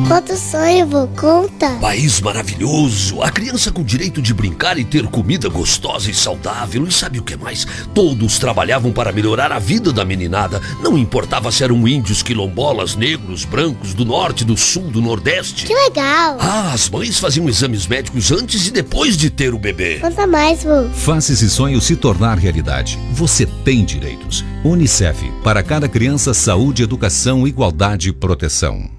Quanto sonho, vô, conta. País maravilhoso, a criança com direito de brincar e ter comida gostosa e saudável. E sabe o que mais? Todos trabalhavam para melhorar a vida da meninada. Não importava se eram índios, quilombolas, negros, brancos, do norte, do sul, do nordeste. Que legal. As mães faziam exames médicos antes e depois de ter o bebê. Conta mais, vô. Faça esse sonho se tornar realidade. Você tem direitos. Unicef. Para cada criança, saúde, educação, igualdade e proteção.